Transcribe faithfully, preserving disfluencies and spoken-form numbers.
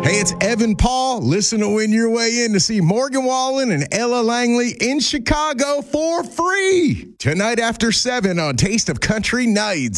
Hey, it's Evan Paul. Listen to Win Your Way In to see Morgan Wallen and Ella Langley in Chicago for free tonight after seven on Taste of Country Nights.